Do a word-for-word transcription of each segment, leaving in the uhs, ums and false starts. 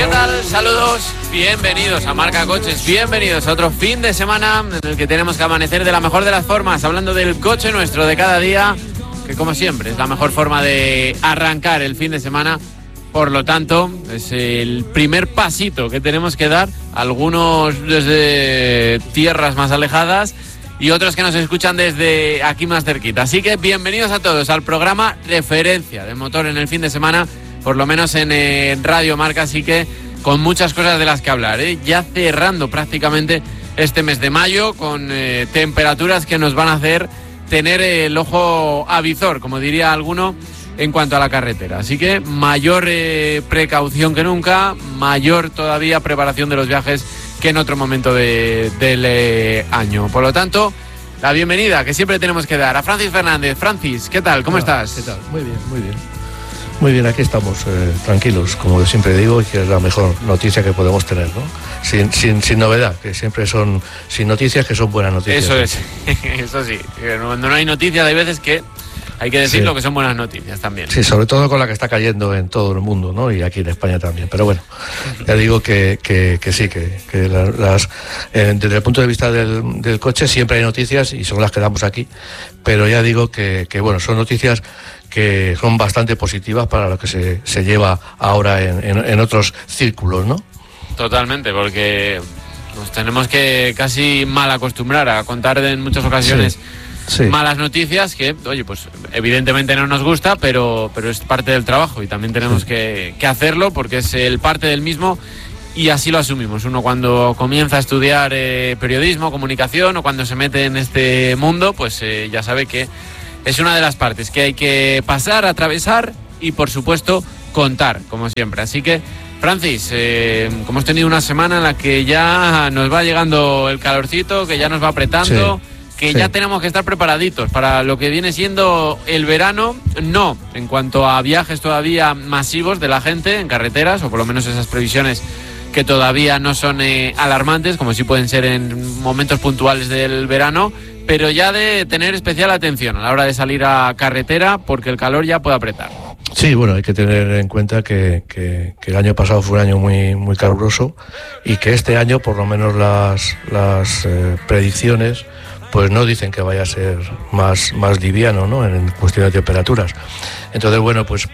¿Qué tal? Saludos, bienvenidos a Marca Coches, bienvenidos a otro fin de semana en el que tenemos que amanecer de la mejor de las formas, hablando del coche nuestro de cada día, que como siempre es la mejor forma de arrancar el fin de semana. Por lo tanto, es el primer pasito que tenemos que dar, algunos desde tierras más alejadas y otros que nos escuchan desde aquí más cerquita. Así que bienvenidos a todos al programa referencia del motor en el fin de semana, por lo menos en eh, Radio Marca, así que con muchas cosas de las que hablar, ¿eh? Ya cerrando prácticamente este mes de mayo con eh, temperaturas que nos van a hacer tener el ojo avizor, como diría alguno, en cuanto a la carretera. Así que mayor eh, precaución que nunca, mayor todavía preparación de los viajes que en otro momento de, del eh, año. Por lo tanto, la bienvenida que siempre tenemos que dar a Francis Fernández. Francis, ¿qué tal? ¿Cómo Hola, estás? ¿Qué tal? Muy bien, muy bien. Muy bien, aquí estamos, eh, tranquilos, como siempre digo, y que es la mejor noticia que podemos tener, ¿no? Sin, sin, sin novedad, que siempre son sin noticias, que son buenas noticias. Eso es, eso sí. Cuando no hay noticias hay veces que hay que decirlo, sí, que son buenas noticias también. Sí, sobre todo con la que está cayendo en todo el mundo, ¿no? Y aquí en España también. Pero bueno, ya digo que, que, que sí, que, que las, eh, desde el punto de vista del, del coche siempre hay noticias y son las que damos aquí. Pero ya digo que, que bueno, son noticias que son bastante positivas para lo que se, se lleva ahora en, en, en otros círculos, ¿no? Totalmente, porque nos tenemos que casi mal acostumbrar a contar en muchas ocasiones... Sí. Sí. Malas noticias que, oye, pues evidentemente no nos gusta, pero, pero es parte del trabajo y también tenemos sí. que, que hacerlo porque es el parte del mismo y así lo asumimos. Uno cuando comienza a estudiar eh, periodismo, comunicación o cuando se mete en este mundo, pues eh, ya sabe que es una de las partes que hay que pasar, atravesar y por supuesto contar, como siempre. Así que, Francis, eh, como hemos tenido una semana en la que ya nos va llegando el calorcito, que ya nos va apretando... Sí. Que sí. ya tenemos que estar preparaditos para lo que viene siendo el verano, no en cuanto a viajes todavía masivos de la gente en carreteras, o por lo menos esas previsiones que todavía no son eh, alarmantes, como sí pueden ser en momentos puntuales del verano, pero ya de tener especial atención a la hora de salir a carretera porque el calor ya puede apretar. Sí, bueno, hay que tener en cuenta que, que, que el año pasado fue un año muy, muy caluroso y que este año, por lo menos las, las eh, predicciones, pues no dicen que vaya a ser más, más liviano, ¿no? En cuestión de temperaturas. Entonces, bueno, pues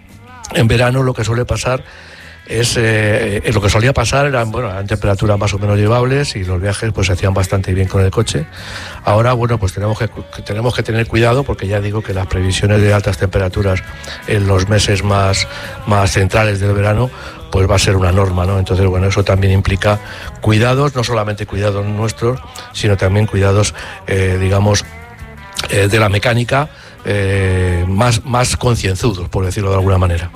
en verano lo que suele pasar es, eh, lo que solía pasar eran, bueno, eran temperaturas más o menos llevables y los viajes pues se hacían bastante bien con el coche. Ahora, bueno, pues tenemos que, que tenemos que tener cuidado porque ya digo que las previsiones de altas temperaturas en los meses más, más centrales del verano pues va a ser una norma, ¿no? Entonces, bueno, eso también implica cuidados, no solamente cuidados nuestros, sino también cuidados, eh, digamos, eh, de la mecánica, eh, más, más concienzudos, por decirlo de alguna manera.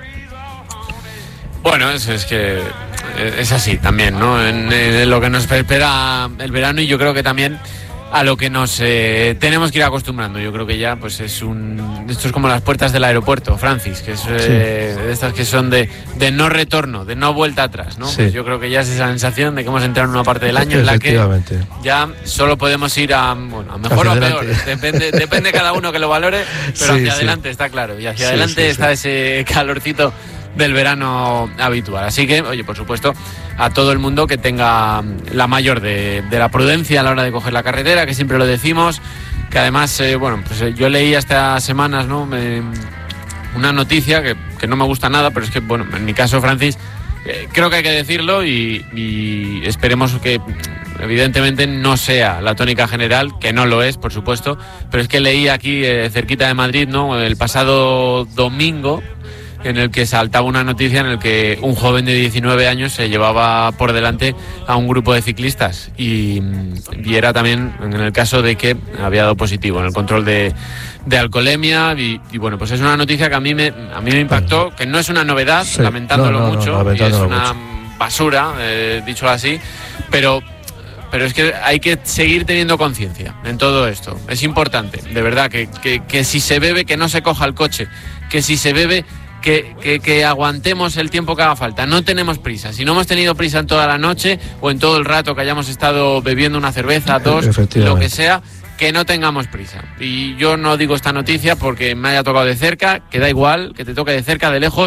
Bueno, es, es que es así también, ¿no? En, en lo que nos espera el verano y yo creo que también a lo que nos eh, tenemos que ir acostumbrando. Yo creo que ya pues es un... Esto es como las puertas del aeropuerto, Francis, que es eh, sí. de estas que son de, de no retorno, de no vuelta atrás, ¿no? Sí. Pues yo creo que ya es esa sensación de que hemos entrado en una parte del año en la que ya solo podemos ir a, bueno, a mejor o a peor. Depende, depende cada uno que lo valore, pero sí, hacia sí. adelante está claro. Y hacia sí, adelante sí, está sí. ese calorcito del verano habitual. Así que, oye, por supuesto, a todo el mundo que tenga la mayor de, de la prudencia a la hora de coger la carretera, que siempre lo decimos, que además, eh, bueno, pues eh, yo leí estas semanas, ¿no? Me, una noticia que, que no me gusta nada, pero es que, bueno, en mi caso, Francis, eh, creo que hay que decirlo y, y esperemos que evidentemente no sea la tónica general, que no lo es, por supuesto, pero es que leí aquí eh, cerquita de Madrid, ¿no? El pasado domingo, en el que saltaba una noticia en el que un joven de diecinueve años se llevaba por delante a un grupo de ciclistas y, y era también en el caso de que había dado positivo en el control de, de alcoholemia y, y bueno, pues es una noticia que a mí me, a mí me impactó, que no es una novedad, sí, lamentándolo no, no, mucho, no, lamentándolo y es una mucho. basura, eh, dicho así, pero... Pero es que hay que seguir teniendo conciencia en todo esto. Es importante, de verdad, que, que, que si se bebe, que no se coja el coche. Que si se bebe, que, que, que aguantemos el tiempo que haga falta. No tenemos prisa. Si no hemos tenido prisa en toda la noche o en todo el rato que hayamos estado bebiendo una cerveza, dos, lo que sea, que no tengamos prisa. Y yo no digo esta noticia porque me haya tocado de cerca, que da igual, que te toque de cerca, de lejos,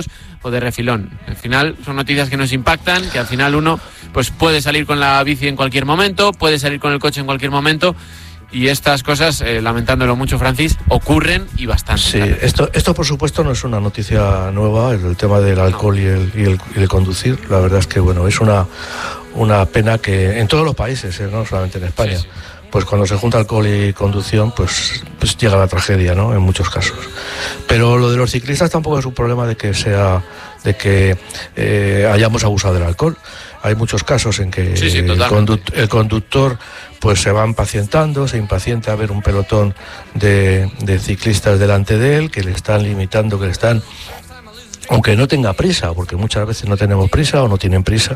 o de refilón. Al final son noticias que nos impactan, que al final uno pues puede salir con la bici en cualquier momento, puede salir con el coche en cualquier momento. Y estas cosas, eh, lamentándolo mucho, Francis, ocurren y bastante. Sí, esto, esto por supuesto no es una noticia nueva, el, el tema del alcohol no. y, el, y, el, y el conducir. La verdad es que bueno, es una, una pena que en todos los países, eh, no solamente en España, sí, sí. pues cuando se junta alcohol y conducción, pues, pues llega la tragedia, ¿no? En muchos casos. Pero lo de los ciclistas tampoco es un problema de que sea, de que eh, hayamos abusado del alcohol. Hay muchos casos en que sí, sí, el, conductor, el conductor pues se va impacientando, se impacienta a ver un pelotón de, de ciclistas delante de él, que le están limitando, que le están... aunque no tenga prisa, porque muchas veces no tenemos prisa o no tienen prisa,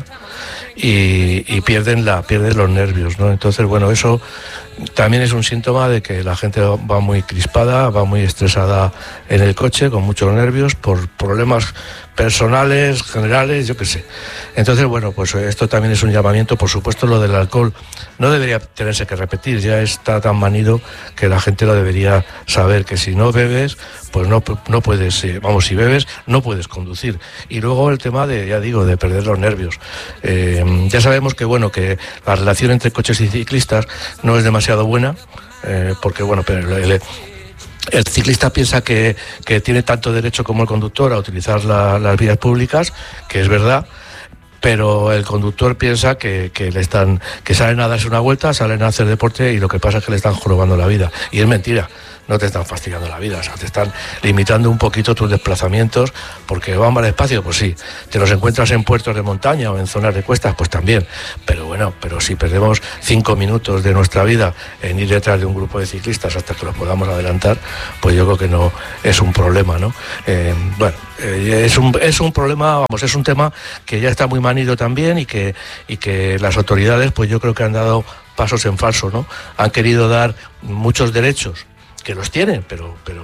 y, y pierden, la, pierden los nervios, ¿no? Entonces, bueno, eso también es un síntoma de que la gente va muy crispada, va muy estresada en el coche, con muchos nervios, por problemas personales, generales, yo qué sé. Entonces, bueno, pues esto también es un llamamiento. Por supuesto, lo del alcohol no debería tenerse que repetir, ya está tan manido que la gente lo debería saber, que si no bebes, pues no, no puedes, vamos, si bebes, no puedes conducir. Y luego el tema de, ya digo, de perder los nervios. Eh, ya sabemos que, bueno, que la relación entre coches y ciclistas no es demasiado buena, eh, porque, bueno, pero el, el ciclista piensa que, que tiene tanto derecho como el conductor a utilizar la, las vías públicas, que es verdad, pero el conductor piensa que, que le están, que salen a darse una vuelta, salen a hacer deporte y lo que pasa es que le están jorobando la vida. Y es mentira. No te están fastidiando la vida, o sea, te están limitando un poquito tus desplazamientos, porque van más despacio, pues sí. Te los encuentras en puertos de montaña o en zonas de cuestas, pues también. Pero bueno, pero si perdemos cinco minutos de nuestra vida en ir detrás de un grupo de ciclistas hasta que los podamos adelantar, pues yo creo que no es un problema, ¿no? Eh, bueno, eh, es un es un problema, vamos, es un tema que ya está muy manido también y que y que las autoridades, pues yo creo que han dado pasos en falso, ¿no? Han querido dar muchos derechos, que los tienen, pero, pero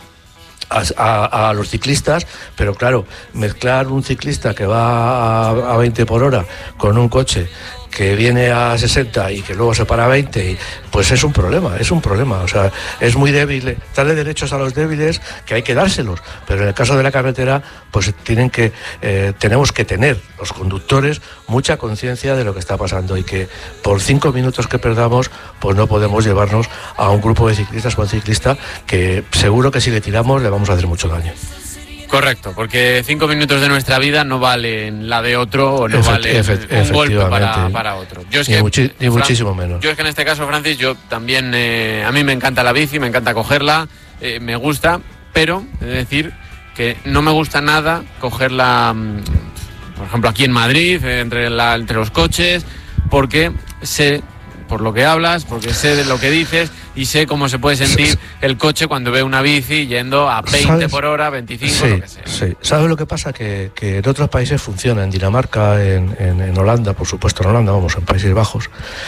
a, a, a los ciclistas, pero claro, mezclar un ciclista que va a, a veinte por hora con un coche que viene a sesenta y que luego se para a veinte, y, pues es un problema, es un problema, o sea, es muy débil, darle derechos a los débiles, que hay que dárselos, pero en el caso de la carretera, pues tienen que, eh, tenemos que tener los conductores mucha conciencia de lo que está pasando y que por cinco minutos que perdamos, pues no podemos llevarnos a un grupo de ciclistas o un ciclista que seguro que si le tiramos le vamos a hacer mucho daño. Correcto, porque cinco minutos de nuestra vida no valen la de otro o no Efect, valen efect, un golpe para, para otro. Yo es ni, que, muchi, ni Fran, muchísimo menos. Yo es que en este caso, Francis, yo también, eh, a mí me encanta la bici, me encanta cogerla, eh, me gusta, pero he de decir que no me gusta nada cogerla, por ejemplo, aquí en Madrid, eh, entre, la, entre los coches, porque sé por lo que hablas, porque sé de lo que dices y sé cómo se puede sentir el coche cuando ve una bici yendo a veinte ¿Sabes? Por hora, veinticinco, sí, lo que sea. Sí. ¿Sabes lo que pasa? Que, que en otros países funciona, en Dinamarca, en, en, en Holanda, por supuesto en Holanda, vamos, en Países Bajos.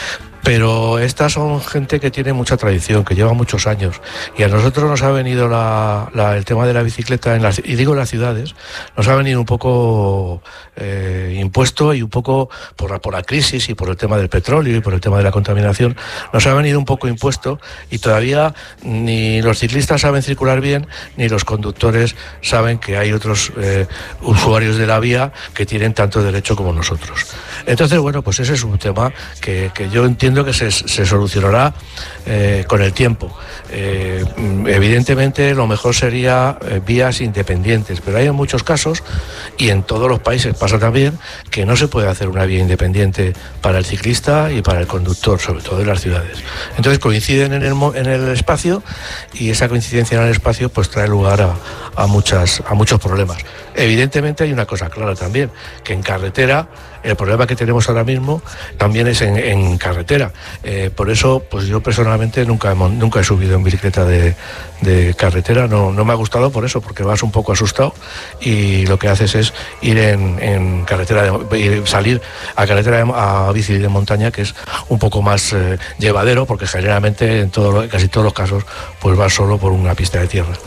Pero estas son gente que tiene mucha tradición, que lleva muchos años. Y a nosotros nos ha venido la, la, el tema de la bicicleta, en las, y digo en las ciudades, nos ha venido un poco eh, impuesto y un poco por la, por la crisis y por el tema del petróleo y por el tema de la contaminación, nos ha venido un poco impuesto y todavía ni los ciclistas saben circular bien, ni los conductores saben que hay otros eh, usuarios de la vía que tienen tanto derecho como nosotros. Entonces, bueno, pues ese es un tema que, que yo entiendo que se, se solucionará eh, con el tiempo. Eh, evidentemente lo mejor sería eh, vías independientes, pero hay en muchos casos, y en todos los países pasa también, que no se puede hacer una vía independiente para el ciclista y para el conductor, sobre todo en las ciudades. Entonces coinciden en el, en el espacio, y esa coincidencia en el espacio pues trae lugar a, a, muchas, a muchos problemas. Evidentemente hay una cosa clara también, que en carretera el problema que tenemos ahora mismo también es en, en carretera. Eh, por eso, pues yo personalmente nunca, nunca he subido en bicicleta de, de carretera. No, no me ha gustado por eso, porque vas un poco asustado y lo que haces es ir en, en carretera, de, ir, salir a carretera de, a bici de montaña, que es un poco más eh, llevadero, porque generalmente en todo, casi todos los casos pues vas solo por una pista de tierra.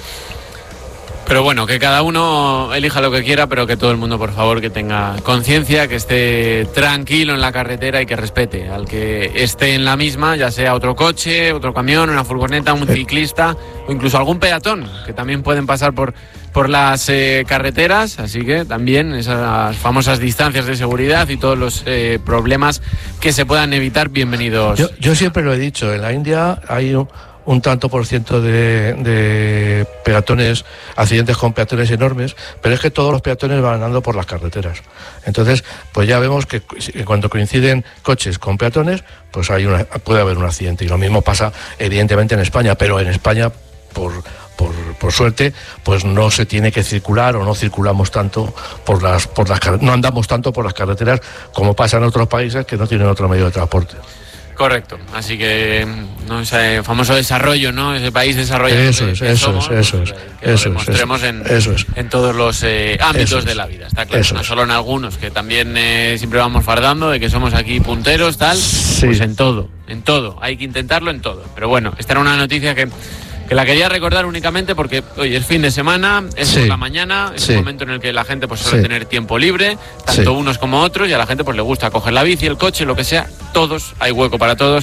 Pero bueno, que cada uno elija lo que quiera, pero que todo el mundo, por favor, que tenga conciencia, que esté tranquilo en la carretera y que respete al que esté en la misma, ya sea otro coche, otro camión, una furgoneta, un ciclista o incluso algún peatón, que también pueden pasar por, por por las eh, carreteras, así que también esas famosas distancias de seguridad y todos los eh, problemas que se puedan evitar, bienvenidos. Yo, yo siempre lo he dicho, en la India hay un, un tanto por ciento de, de peatones, accidentes con peatones enormes, pero es que todos los peatones van andando por las carreteras. Entonces, pues ya vemos que cuando coinciden coches con peatones, pues hay una, puede haber un accidente. Y lo mismo pasa evidentemente en España, pero en España, por... Por, por suerte, pues no se tiene que circular o no circulamos tanto por las, por las no andamos tanto por las carreteras como pasa en otros países que no tienen otro medio de transporte. Correcto, así que no ese famoso desarrollo, ¿no? Ese país desarrollado. Eso es, que eso somos, es, eso es, que eso lo demostremos es, en, eso es. en todos los eh, ámbitos eso es. de la vida, está claro. Eso no es. solo en algunos, que también eh, siempre vamos fardando de que somos aquí punteros, tal, sí. Pues en todo, en todo, hay que intentarlo en todo. Pero bueno, esta era una noticia que que la quería recordar únicamente porque, oye, es fin de semana, es sí. por la mañana, es sí. un momento en el que la gente pues suele sí. tener tiempo libre, tanto sí. unos como otros, y a la gente pues le gusta coger la bici, el coche, lo que sea, todos, hay hueco para todos,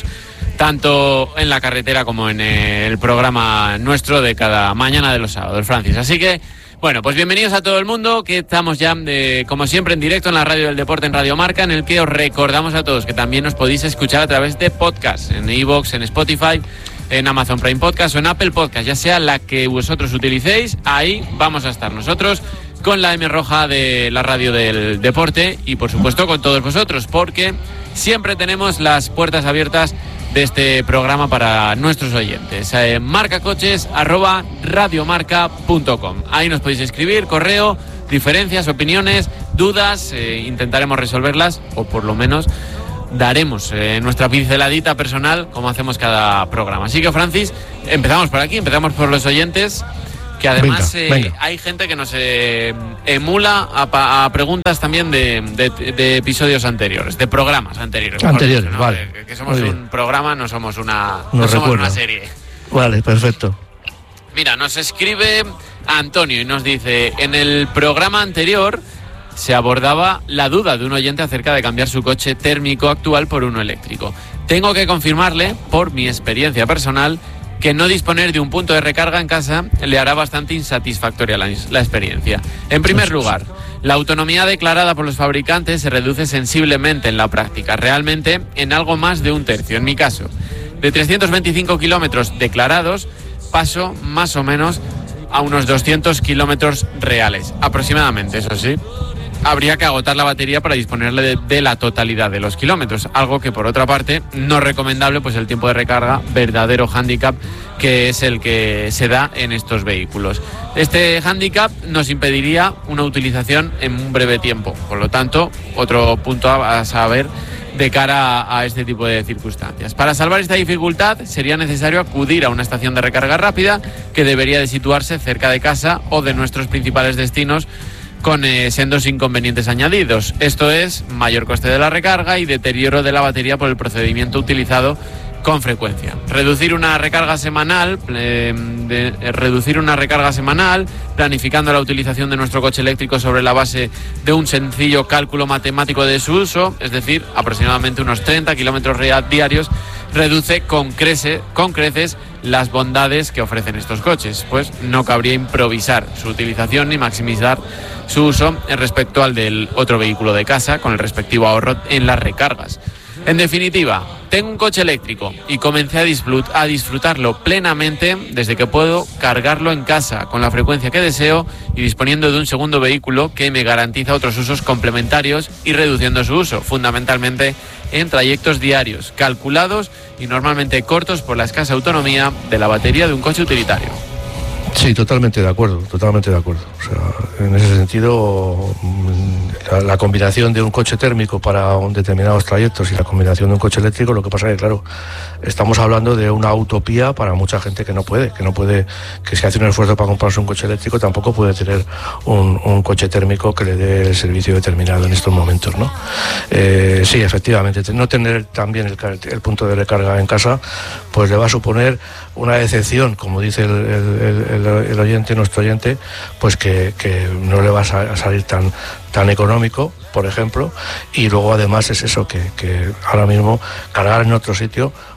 tanto en la carretera como en el programa nuestro de cada mañana de los sábados, Francis. Así que, bueno, pues bienvenidos a todo el mundo, que estamos ya, de, como siempre, en directo en la Radio del Deporte, en Radio Marca, en el que os recordamos a todos que también nos podéis escuchar a través de podcast, en iVoox, en Spotify, en Amazon Prime Podcast o en Apple Podcast, ya sea la que vosotros utilicéis, ahí vamos a estar nosotros con la M roja de la Radio del Deporte y por supuesto con todos vosotros, porque siempre tenemos las puertas abiertas de este programa para nuestros oyentes. Eh, marcacoches arroba radiomarca punto com. Ahí nos podéis escribir, correo, diferencias, opiniones, dudas, eh, intentaremos resolverlas o por lo menos daremos eh, nuestra pinceladita personal como hacemos cada programa. Así que, Francis, empezamos por aquí, empezamos por los oyentes, que además venga, eh, venga. hay gente que nos eh, emula a, a preguntas también de, de, de episodios anteriores, de programas anteriores. Anteriores, ¿no? vale. Que, que somos un programa, no somos una, no no somos una serie. Vale, perfecto. Mira, nos escribe Antonio y nos dice, en el programa anterior se abordaba la duda de un oyente acerca de cambiar su coche térmico actual por uno eléctrico. Tengo que confirmarle, por mi experiencia personal, que no disponer de un punto de recarga en casa le hará bastante insatisfactoria la, la experiencia. En primer lugar, la autonomía declarada por los fabricantes se reduce sensiblemente en la práctica, realmente en algo más de un tercio. En mi caso, de trescientos veinticinco kilómetros declarados, paso más o menos a unos doscientos kilómetros reales, aproximadamente, eso sí. Habría que agotar la batería para disponerle de, de la totalidad de los kilómetros, algo que por otra parte no es recomendable, pues el tiempo de recarga, verdadero hándicap, que es el que se da en estos vehículos. Este hándicap nos impediría una utilización en un breve tiempo, por lo tanto, otro punto a, a saber de cara a, a este tipo de circunstancias. Para salvar esta dificultad sería necesario acudir a una estación de recarga rápida que debería de situarse cerca de casa o de nuestros principales destinos, con eh, sendos inconvenientes añadidos. Esto es mayor coste de la recarga y deterioro de la batería por el procedimiento utilizado con frecuencia. Reducir una recarga semanal, eh, de, eh, reducir una recarga semanal, planificando la utilización de nuestro coche eléctrico sobre la base de un sencillo cálculo matemático de su uso, es decir, aproximadamente unos treinta kilómetros diarios, reduce con, crece, con creces las bondades que ofrecen estos coches, pues no cabría improvisar su utilización ni maximizar su uso respecto al del otro vehículo de casa, con el respectivo ahorro en las recargas. En definitiva, tengo un coche eléctrico y comencé a, disfrut- a disfrutarlo plenamente desde que puedo cargarlo en casa con la frecuencia que deseo y disponiendo de un segundo vehículo que me garantiza otros usos complementarios y reduciendo su uso, fundamentalmente en trayectos diarios, calculados y normalmente cortos por la escasa autonomía de la batería de un coche utilitario. Sí, totalmente de acuerdo, totalmente de acuerdo. O sea, en ese sentido, la, la combinación de un coche térmico para un determinados trayectos y la combinación de un coche eléctrico, lo que pasa es que, claro, estamos hablando de una utopía para mucha gente que no puede, que no puede, que si hace un esfuerzo para comprarse un coche eléctrico tampoco puede tener un, un coche térmico que le dé el servicio determinado en estos momentos, ¿no? Eh, sí, efectivamente, no tener también el, el punto de recarga en casa, pues le va a suponer una decepción, como dice el, el, el, el oyente, nuestro oyente, pues que, que no le va a salir tan, tan económico, por ejemplo, y luego además es eso, que, que ahora mismo cargar en otro sitio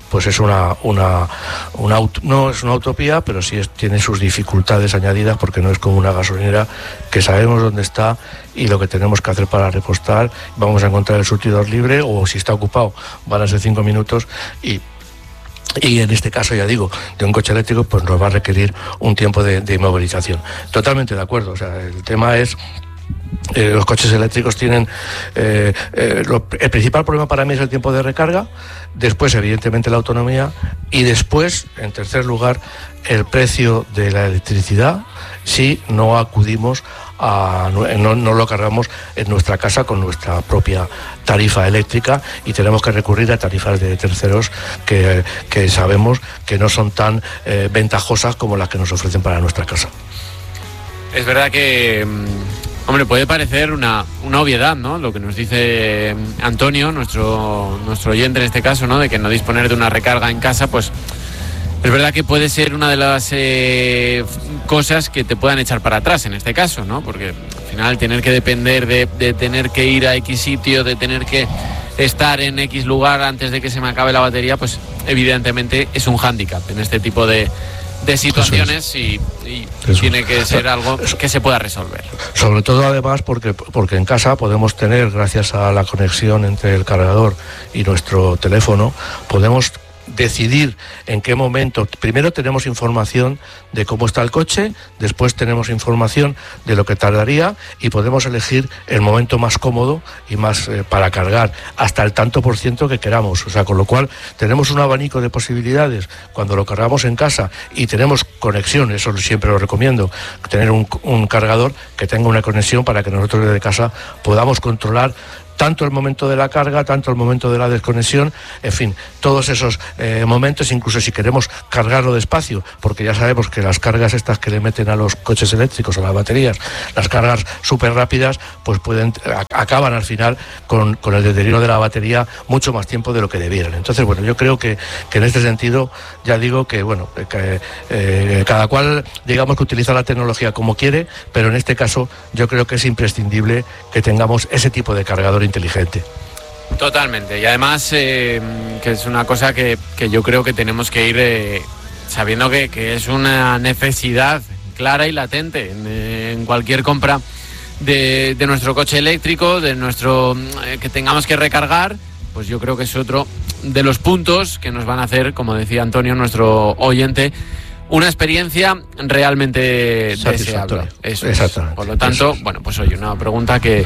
pues es una, una, una no es una utopía, pero sí es, tiene sus dificultades añadidas, porque no es como una gasolinera que sabemos dónde está y lo que tenemos que hacer para repostar. Vamos a encontrar el surtidor libre, o si está ocupado van a ser cinco minutos, y Y en este caso, ya digo, de un coche eléctrico, pues nos va a requerir un tiempo de, de inmovilización. Totalmente de acuerdo. O sea, el tema es... Eh, los coches eléctricos tienen eh, eh, lo, el principal problema para mí es el tiempo de recarga, después evidentemente la autonomía, y después, en tercer lugar, el precio de la electricidad si no acudimos a, no, no lo cargamos en nuestra casa con nuestra propia tarifa eléctrica, y tenemos que recurrir a tarifas de terceros que, que sabemos que no son tan eh, ventajosas como las que nos ofrecen para nuestra casa. Es verdad que... Hombre, puede parecer una, una obviedad, ¿no? Lo que nos dice Antonio, nuestro, nuestro oyente en este caso, ¿no? De que no disponer de una recarga en casa, pues es verdad que puede ser una de las eh, cosas que te puedan echar para atrás en este caso, ¿no? Porque al final tener que depender de, de tener que ir a X sitio, de tener que estar en X lugar antes de que se me acabe la batería, pues evidentemente es un hándicap en este tipo de... de situaciones, y, y tiene que ser algo que se pueda resolver. Sobre todo además porque, porque en casa podemos tener, gracias a la conexión entre el cargador y nuestro teléfono, podemos decidir en qué momento. Primero tenemos información de cómo está el coche, después tenemos información de lo que tardaría, y podemos elegir el momento más cómodo y más eh, para cargar hasta el tanto por ciento que queramos. O sea, con lo cual tenemos un abanico de posibilidades cuando lo cargamos en casa, y tenemos conexión. Eso siempre lo recomiendo, tener un, un cargador que tenga una conexión para que nosotros desde casa podamos controlar tanto el momento de la carga, tanto el momento de la desconexión, en fin, todos esos eh, momentos, incluso si queremos cargarlo despacio, porque ya sabemos que las cargas estas que le meten a los coches eléctricos, a las baterías, las cargas súper rápidas, pues pueden a, acaban al final con, con el deterioro de la batería mucho más tiempo de lo que debieran. Entonces, bueno, yo creo que, que en este sentido, ya digo que, bueno, que eh, cada cual, digamos, que utiliza la tecnología como quiere, pero en este caso yo creo que es imprescindible que tengamos ese tipo de cargador inteligente. Totalmente, y además eh, que es una cosa que, que yo creo que tenemos que ir eh, sabiendo que, que es una necesidad clara y latente en, en cualquier compra de, de nuestro coche eléctrico, de nuestro eh, que tengamos que recargar. Pues yo creo que es otro de los puntos que nos van a hacer, como decía Antonio, nuestro oyente, una experiencia realmente deseable. Eso es. Por lo tanto, eso. Bueno, pues oye, una pregunta que,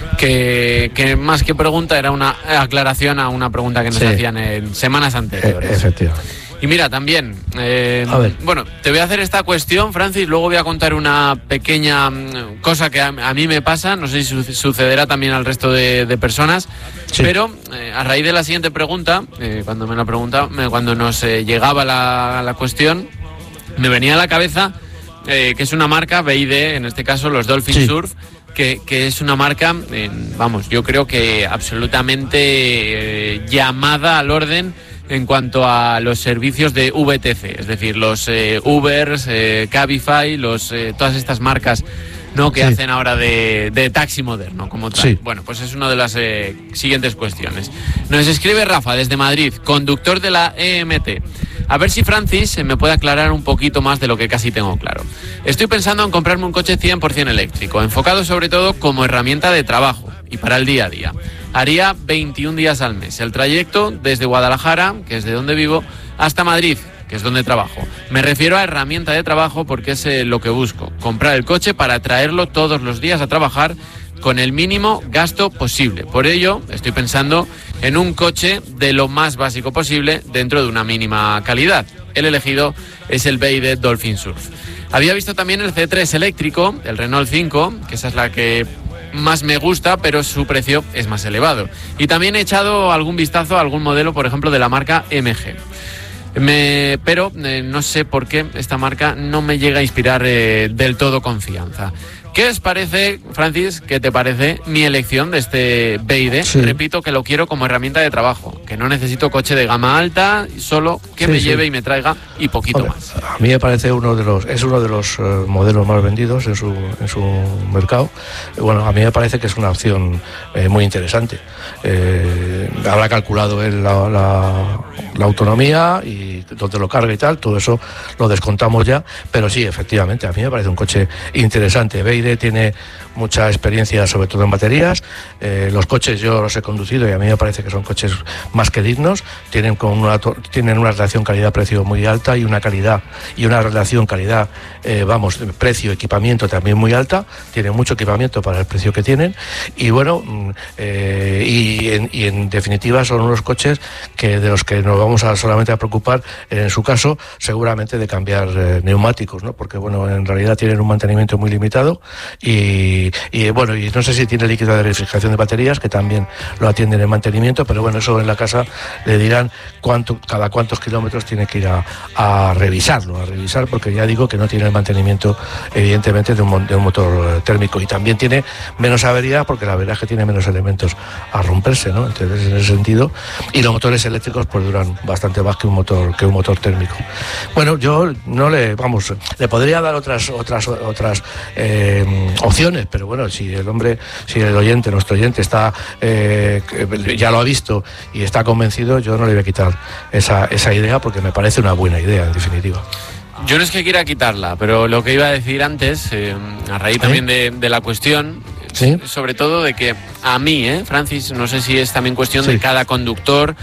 que, que más que pregunta era una aclaración a una pregunta que nos sí. hacían en semanas anteriores. E- efectivamente. Y mira, también, eh, bueno, te voy a hacer esta cuestión, Francis, luego voy a contar una pequeña cosa que a, a mí me pasa, no sé si su- sucederá también al resto de, de personas, sí. pero eh, a raíz de la siguiente pregunta, eh, cuando me la pregunta, cuando nos eh, llegaba la, la cuestión, me venía a la cabeza eh, que es una marca B I D, en este caso los Dolphin sí. Surf, que, que es una marca, eh, vamos, yo creo que absolutamente eh, llamada al orden en cuanto a los servicios de V T C, es decir, los eh, Ubers, eh, Cabify, los, eh, todas estas marcas, ¿no? que sí. hacen ahora de, de taxi moderno como tal. Sí. Bueno, pues es una de las eh, siguientes cuestiones. Nos escribe Rafa desde Madrid, conductor de la E M T. A ver si Francis me puede aclarar un poquito más de lo que casi tengo claro. Estoy pensando en comprarme un coche cien por ciento eléctrico, enfocado sobre todo como herramienta de trabajo y para el día a día. Haría veintiún días al mes. El trayecto desde Guadalajara, que es de donde vivo, hasta Madrid, que es donde trabajo. Me refiero a herramienta de trabajo porque es eh, lo que busco. Comprar el coche para traerlo todos los días a trabajar con el mínimo gasto posible. Por ello, estoy pensando en un coche de lo más básico posible dentro de una mínima calidad. El elegido es el B Y D Dolphin Surf. Había visto también el C tres eléctrico, el Renault cinco, que esa es la que más me gusta, pero su precio es más elevado. Y también he echado algún vistazo a algún modelo, por ejemplo, de la marca M G. Me, pero eh, no sé por qué esta marca no me llega a inspirar eh, del todo confianza. ¿Qué os parece, Francis, qué te parece mi elección de este B I D? Sí. Repito que lo quiero como herramienta de trabajo, que no necesito coche de gama alta, solo que sí, me sí. lleve y me traiga y poquito Hombre, más. A mí me parece uno de los, es uno de los uh, modelos más vendidos en su, en su mercado. Bueno, a mí me parece que es una opción eh, muy interesante. Eh, eh, habrá calculado él la, la, la autonomía y dónde lo carga y tal, todo eso lo descontamos ya, pero sí, efectivamente, a mí me parece un coche interesante. B Y D tiene mucha experiencia, sobre todo en baterías. Eh, los coches yo los he conducido y a mí me parece que son coches más que dignos, tienen, con una, tienen una relación calidad-precio muy alta y una calidad y una relación calidad, eh, vamos, precio-equipamiento también muy alta, tienen mucho equipamiento para el precio que tienen y bueno, eh, y, en, y en definitiva son unos coches que de los que nos vamos a solamente a preocupar, en su caso, seguramente de cambiar eh, neumáticos, ¿no? Porque bueno, en realidad tienen un mantenimiento muy limitado y, y bueno, y no sé si tiene líquido de refrigeración de baterías, que también lo atienden en mantenimiento, pero bueno, eso en la casa le dirán cuánto, cada cuántos kilómetros tiene que ir a, a revisarlo, a revisar, porque ya digo que no tiene el mantenimiento, evidentemente, de un, de un motor térmico, y también tiene menos avería, porque la verdad es que tiene menos elementos a romperse, ¿no? Entonces, en ese sentido, y los motores eléctricos pues duran bastante más que un motor que un motor térmico. Bueno, yo no le, vamos, le podría dar otras otras otras eh, opciones, pero bueno, si el hombre, si el oyente, nuestro oyente está eh, ya lo ha visto y está convencido, yo no le voy a quitar esa esa idea, porque me parece una buena idea, en definitiva. Yo no es que quiera quitarla, pero lo que iba a decir antes, eh, a raíz ¿Eh? también de, de la cuestión, ¿sí? Sobre todo de que a mí, ¿eh, Francis? No sé si es también cuestión sí. de cada conductor,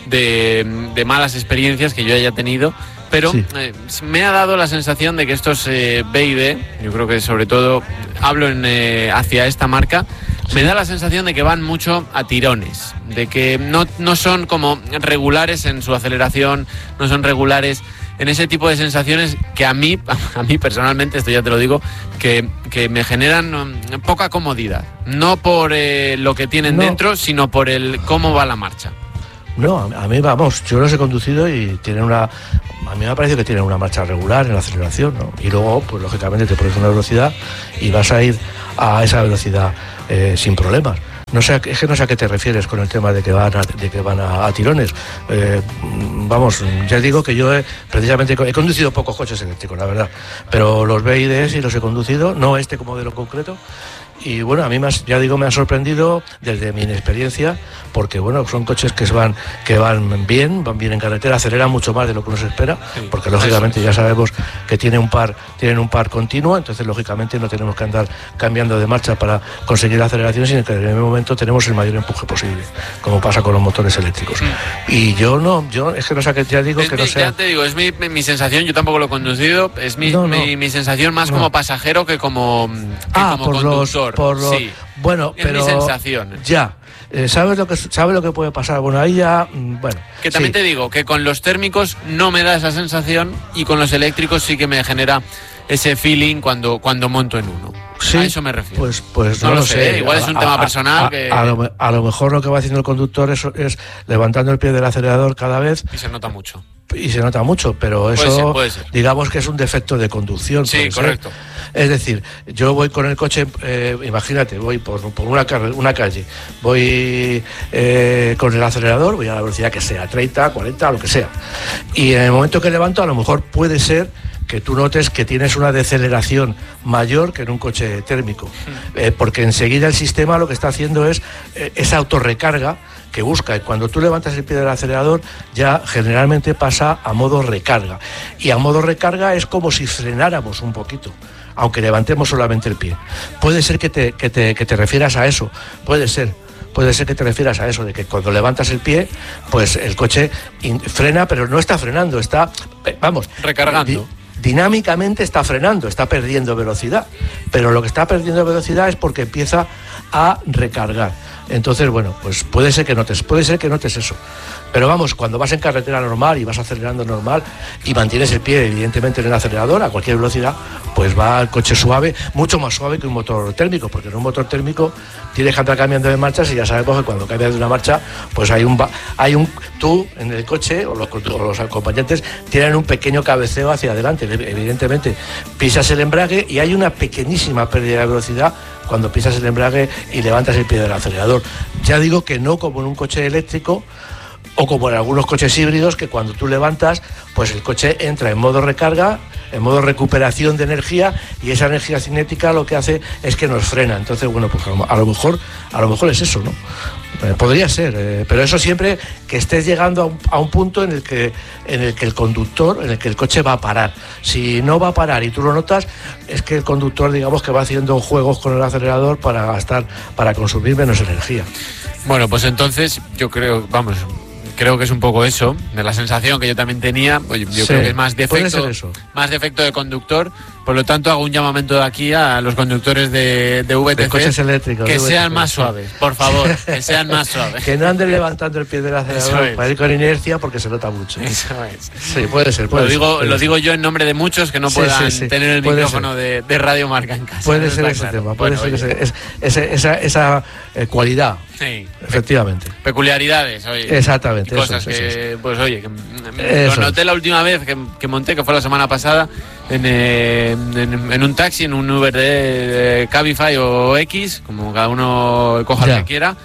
de, de malas experiencias que yo haya tenido, pero sí. eh, me ha dado la sensación de que estos eh, B Y D, yo creo que sobre todo hablo en, eh, hacia esta marca, sí. me da la sensación de que van mucho a tirones, de que no, no son como regulares en su aceleración, no son regulares en ese tipo de sensaciones que a mí, a mí personalmente, esto ya te lo digo, que, que me generan um, poca comodidad. No por eh, lo que tienen no. dentro, sino por el cómo va la marcha. No, a mí, vamos, yo los he conducido y tienen una... A mí me ha parecido que tienen una marcha regular en la aceleración, ¿no? Y luego, pues lógicamente te pones una velocidad y vas a ir a esa velocidad eh, sin problemas. No sé, es que no sé a qué te refieres con el tema de que van a, de que van a, a tirones. Eh, vamos, ya digo que yo he, precisamente he conducido pocos coches eléctricos, la verdad, pero los B Y D sí los he conducido, no este como modelo concreto. Y bueno, a mí me ha, ya digo, me ha sorprendido desde mi inexperiencia, porque bueno, son coches que van que van bien, van bien en carretera, aceleran mucho más de lo que uno se espera, sí, porque lógicamente ya sabemos que tiene un par, tienen un par continuo, entonces lógicamente no tenemos que andar cambiando de marcha para conseguir la aceleración, sino que en el momento tenemos el mayor empuje posible, como pasa con los motores eléctricos. Sí. Y yo no, yo es que no sé, ya digo es que mi, no sé. Ya te digo, es mi, mi sensación, yo tampoco lo he conducido, es mi, no, no, mi, mi sensación más no. como pasajero que como, que ah, como por conductor. Los, por los, sí. Bueno, es pero mi sensación. Ya. Eh, ¿Sabes lo que sabes lo que puede pasar? Bueno, ahí ya, bueno. Que también sí. te digo que con los térmicos no me da esa sensación y con los eléctricos sí que me genera ese feeling cuando, cuando monto en uno. Sí, a eso me refiero. Pues, pues no, no lo lo sé. sé. Igual a, es un tema a, personal a, que... a, lo, a lo mejor lo que va haciendo el conductor es, es levantando el pie del acelerador cada vez. Y se nota mucho. Y se nota mucho, pero eso, puede ser, puede ser. digamos que es un defecto de conducción. Sí, correcto. Ser. Es decir, yo voy con el coche, eh, imagínate, voy por, por una, una calle, voy eh, con el acelerador, voy a la velocidad que sea, treinta, cuarenta, lo que sea. Y en el momento que levanto, a lo mejor puede ser que tú notes que tienes una deceleración mayor que en un coche térmico, eh, porque enseguida el sistema lo que está haciendo es eh, esa autorrecarga que busca, y cuando tú levantas el pie del acelerador ya generalmente pasa a modo recarga, y a modo recarga es como si frenáramos un poquito, aunque levantemos solamente el pie. Puede ser que te, que te, que te refieras a eso, puede ser. Puede ser que te refieras a eso, de que cuando levantas el pie, pues el coche in, frena, pero no está frenando, está, vamos, recargando. Di, dinámicamente está frenando, está perdiendo velocidad, pero lo que está perdiendo velocidad es porque empieza a recargar. Entonces, bueno, pues puede ser que notes, puede ser que notes eso. Pero vamos, cuando vas en carretera normal y vas acelerando normal y mantienes el pie evidentemente en el acelerador a cualquier velocidad, pues va el coche suave, mucho más suave que un motor térmico, porque en un motor térmico tienes que andar cambiando de marchas y ya sabemos que cuando cambias de una marcha, pues hay un hay un tú en el coche o los, o los acompañantes tienen un pequeño cabeceo hacia adelante, evidentemente pisas el embrague y hay una pequeñísima pérdida de velocidad cuando pisas el embrague y levantas el pie del acelerador. Ya digo que no como en un coche eléctrico o como en algunos coches híbridos, que cuando tú levantas, pues el coche entra en modo recarga, en modo recuperación de energía, y esa energía cinética lo que hace es que nos frena. Entonces, bueno, pues a lo mejor, a lo mejor es eso, ¿no? Eh, podría ser, eh, pero eso siempre que estés llegando a un, a un punto en el que en el que el conductor, en el que el coche va a parar. Si no va a parar y tú lo notas, es que el conductor, digamos, que va haciendo juegos con el acelerador para gastar, para consumir menos energía. Bueno, pues entonces yo creo, vamos, creo que es un poco eso, de la sensación que yo también tenía. Yo, yo sí, creo que es más defecto, más defecto de conductor. Por lo tanto, hago un llamamiento de aquí a los conductores de, de V T C, de coches eléctricos, que de V T C, sean más suaves, por favor, que sean más suaves. Que no anden levantando el pie del acelerador para ir con inercia, porque se nota mucho. Eso es. Sí, puede ser. Puede lo digo, ser, puede lo ser. digo yo en nombre de muchos que no sí, puedan sí, sí. tener el puede micrófono de, de Radio Marca en casa. Puede ser ese claro. tema, puede bueno, ser ese, ese, esa, esa eh, cualidad. Sí. Efectivamente. Peculiaridades, oye. Exactamente. Cosas eso, que, eso, eso. pues oye, que eso lo noté es. la última vez que, que monté, que fue la semana pasada, en, eh, en, en un taxi, en un Uber de, de Cabify o X, como cada uno coja ya. el que quiera.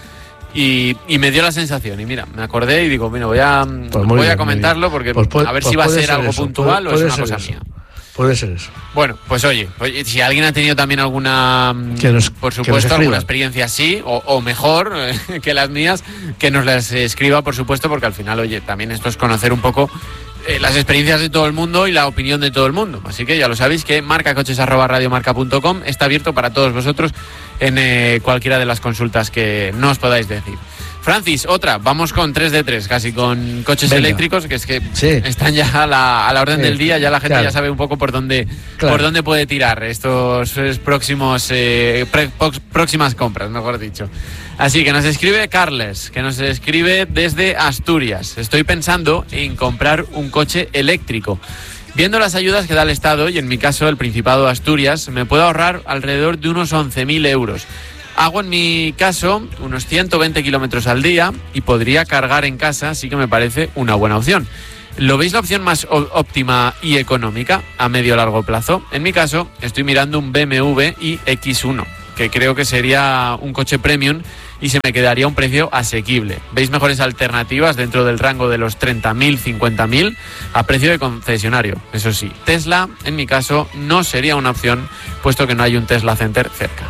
Y, y me dio la sensación, y mira, me acordé y digo, mira, voy a, pues voy bien, a comentarlo porque pues puede, a ver pues si va a ser, ser algo eso, puntual puede, o es una cosa eso. mía. Puede ser eso. Bueno, pues oye, oye, si alguien ha tenido también alguna, nos, por supuesto, alguna experiencia así, o, o mejor eh, que las mías, que nos las escriba, por supuesto, porque al final, oye, también esto es conocer un poco eh, las experiencias de todo el mundo y la opinión de todo el mundo. Así que ya lo sabéis que marcacoches arroba radiomarca punto com está abierto para todos vosotros en eh, cualquiera de las consultas que nos podáis decir. Francis, otra, vamos con tres de tres, casi con coches Venga. eléctricos, que es que sí. están ya a la, a la orden sí. del día, ya la gente claro. ya sabe un poco por dónde claro. por dónde puede tirar estos próximos eh, pre, próximas compras, mejor dicho. Así que nos escribe Carles, que nos escribe desde Asturias. Estoy pensando en comprar un coche eléctrico. Viendo las ayudas que da el Estado, y en mi caso el Principado de Asturias, me puedo ahorrar alrededor de unos once mil euros. Hago en mi caso unos ciento veinte kilómetros al día y podría cargar en casa, así que me parece una buena opción. ¿Lo veis la opción más óptima y económica a medio o largo plazo? En mi caso estoy mirando un B M W i X uno, que creo que sería un coche premium y se me quedaría a un precio asequible. ¿Veis mejores alternativas dentro del rango de los treinta mil, cincuenta mil a precio de concesionario? Eso sí, Tesla en mi caso no sería una opción, puesto que no hay un Tesla Center cerca.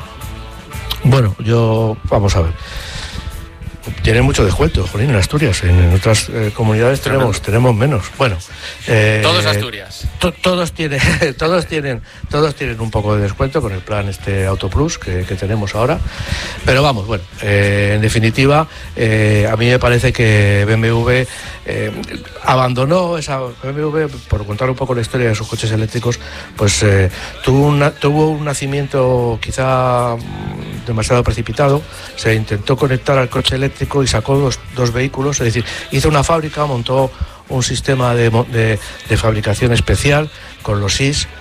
Bueno, yo, vamos a ver. Tienen mucho descuento, Jolín, en Asturias. En otras eh, comunidades tenemos tenemos menos. Bueno, eh, todos Asturias. To, todos tienen, todos tienen, todos tienen un poco de descuento con el plan este Auto Plus que, que tenemos ahora. Pero vamos, bueno, eh, en definitiva, eh, a mí me parece que B M W eh, abandonó esa B M W, por contar un poco la historia de sus coches eléctricos, pues eh, tuvo, una, tuvo un nacimiento quizá demasiado precipitado. Se intentó conectar al coche eléctrico y sacó dos, dos vehículos, es decir, hizo una fábrica, montó un sistema de, de, de fabricación especial con los I S,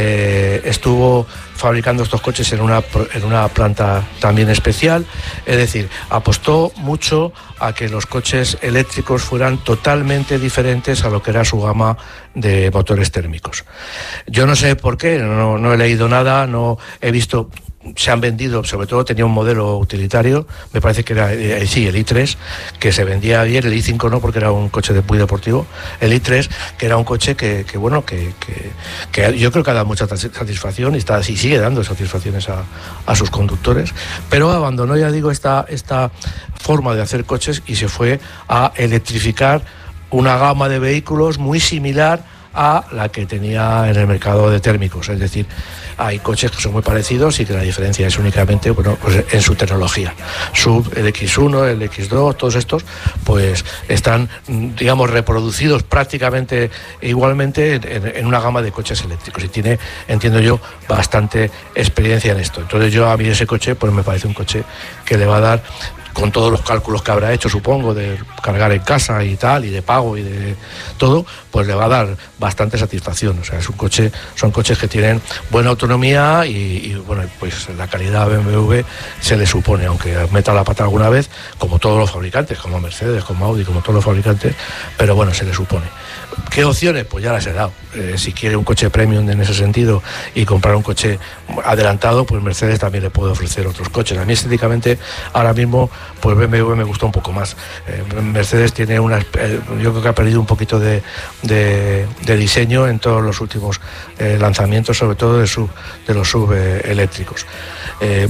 eh, estuvo fabricando estos coches en una, en una planta también especial, es decir, apostó mucho a que los coches eléctricos fueran totalmente diferentes a lo que era su gama de motores térmicos. Yo no sé por qué, no, no he leído nada, no he visto. Se han vendido, sobre todo tenía un modelo utilitario, me parece que era, eh, sí, el i tres, que se vendía bien, el i cinco no, porque era un coche de, muy deportivo, el i tres, que era un coche que, que bueno, que, que, que yo creo que ha dado mucha satisfacción y, está, y sigue dando satisfacciones a, a sus conductores, pero abandonó, ya digo, esta, esta forma de hacer coches y se fue a electrificar una gama de vehículos muy similar a la que tenía en el mercado de térmicos, es decir, hay coches que son muy parecidos y que la diferencia es únicamente, bueno, pues en su tecnología. Sub, el X uno, el X dos, todos estos, pues están, digamos, reproducidos prácticamente igualmente en, en una gama de coches eléctricos y tiene, entiendo yo, bastante experiencia en esto. Entonces yo a mí ese coche, pues me parece un coche que le va a dar, con todos los cálculos que habrá hecho, supongo, de cargar en casa y tal, y de pago y de todo, pues le va a dar bastante satisfacción. O sea, es un coche, son coches que tienen buena autonomía y, y bueno, pues la calidad B M W se le supone, aunque meta la pata alguna vez, como todos los fabricantes, como Mercedes, como Audi, como todos los fabricantes, pero bueno, se le supone. ¿Qué opciones? Pues ya las he dado. Eh, si quiere un coche premium en ese sentido y comprar un coche adelantado, pues Mercedes también le puede ofrecer otros coches. A mí estéticamente ahora mismo pues B M W me gusta un poco más. Eh, Mercedes tiene una, eh, yo creo que ha perdido un poquito de, de, de diseño en todos los últimos eh, lanzamientos, sobre todo de, sub, de los sub eh, eléctricos. Eh, bueno,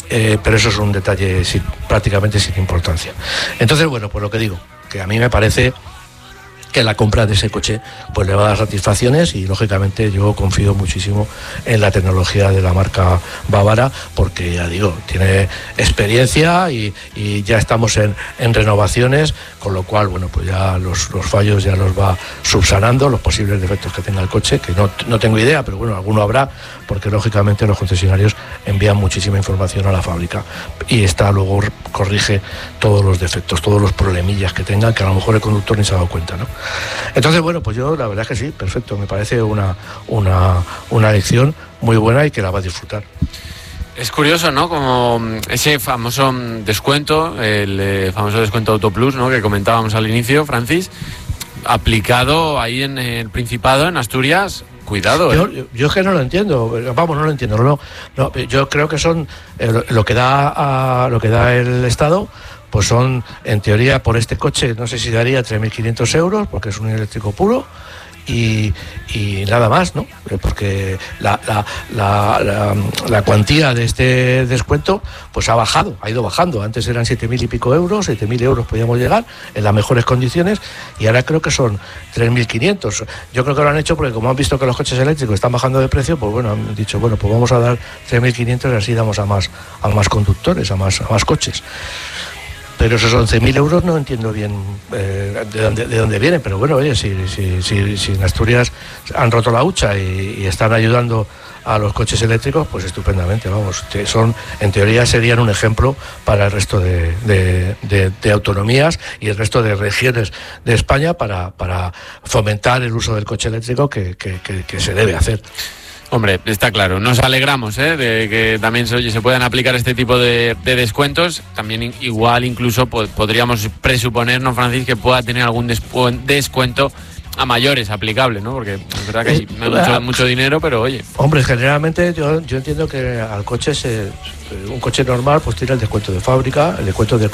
eh, pero eso es un detalle sin, prácticamente sin importancia. Entonces, bueno, pues lo que digo, que a mí me parece que la compra de ese coche pues le va a dar satisfacciones y lógicamente yo confío muchísimo en la tecnología de la marca bávara, porque ya digo, tiene experiencia y, y ya estamos en, en renovaciones, con lo cual bueno, pues ya los, los fallos ya los va subsanando, los posibles defectos que tenga el coche, que no, no tengo idea, pero bueno, alguno habrá, porque lógicamente los concesionarios envían muchísima información a la fábrica y esta luego corrige todos los defectos, todos los problemillas que tengan, que a lo mejor el conductor ni se ha dado cuenta, ¿no? Entonces, bueno, pues yo la verdad es que sí, perfecto, me parece una, una, una lección muy buena y que la va a disfrutar. Es curioso, ¿no? Como ese famoso descuento, el eh, famoso descuento Autoplus, ¿no? Que comentábamos al inicio, Francis, aplicado ahí en el Principado, en Asturias. Cuidado, ¿eh? Yo, yo, yo es que no lo entiendo, vamos, no lo entiendo, no, no, yo creo que son eh, lo, lo que da a, lo que da el Estado, pues son, en teoría, por este coche, no sé si daría tres mil quinientos euros, porque es un eléctrico puro, y, y nada más, ¿no? Porque la, la, la, la, la cuantía de este descuento pues ha bajado, ha ido bajando. Antes eran siete mil y pico euros, siete mil euros podíamos llegar en las mejores condiciones, y ahora creo que son tres mil quinientos. Yo creo que lo han hecho porque como han visto que los coches eléctricos están bajando de precio, pues bueno, han dicho, bueno, pues vamos a dar tres mil quinientos y así damos a más, a más conductores, a más, a más coches. Pero esos once mil euros no entiendo bien eh, de, dónde, de dónde vienen, pero bueno, oye, si, si, si, si en Asturias han roto la hucha y, y están ayudando a los coches eléctricos, pues estupendamente, vamos, son, en teoría serían un ejemplo para el resto de, de, de, de autonomías y el resto de regiones de España para, para fomentar el uso del coche eléctrico que, que, que, que se debe hacer. Hombre, está claro, nos alegramos ¿eh? de que también se, oye, se puedan aplicar este tipo de, de descuentos. También igual incluso po- podríamos presuponer, ¿no, Francis, que pueda tener algún despu- descuento a mayores aplicable, ¿no? Porque es verdad que hay mucho, mucho dinero, pero oye. Hombre, generalmente yo, yo entiendo que al coche, se, un coche normal, pues tiene el descuento de fábrica, el descuento de